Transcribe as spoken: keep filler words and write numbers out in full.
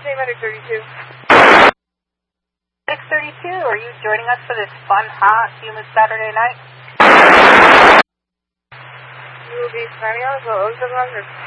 Medic thirty-two. Medic thirty-two, are you joining us for this fun, hot, humid Saturday night? You will be signing on as well as the